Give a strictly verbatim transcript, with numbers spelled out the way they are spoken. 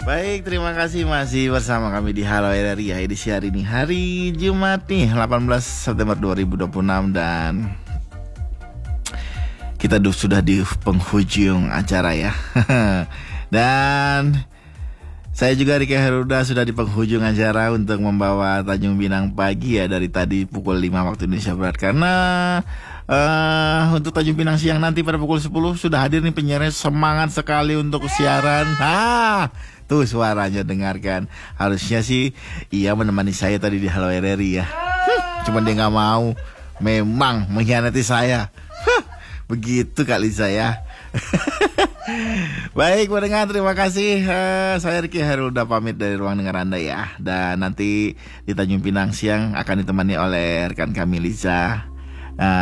Baik, terima kasih masih bersama kami di Halo R R I ya, edisi hari ini hari Jumat nih delapan belas September dua ribu dua puluh enam dan kita du- sudah di penghujung acara ya. Dan saya juga Riki Heruda sudah di penghujung acara untuk membawa Tanjung Pinang pagi ya dari tadi pukul lima waktu Indonesia Barat karena Uh, untuk Tanjung Pinang siang nanti pada pukul sepuluh sudah hadir nih penyiarnya semangat sekali untuk siaran. Ah, tuh suaranya dengarkan. Harusnya sih ia menemani saya tadi di Halo R R I ya. Huh, cuman dia nggak mau. Memang mengkhianati saya. Huh, begitu kali saya. Baik pendengar, terima kasih. uh, Saya Riki Heruda pamit dari ruang dengar Anda ya. Dan nanti di Tanjung Pinang siang akan ditemani oleh rekan kami Liza